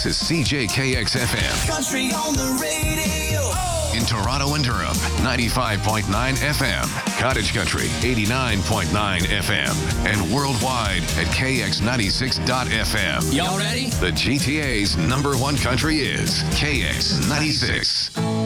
This is CJKX FM. Country on the radio. In Toronto and Durham, 95.9 FM. Cottage Country, 89.9 FM. And worldwide at KX96.FM. Y'all ready? The GTA's #1 country is KX96.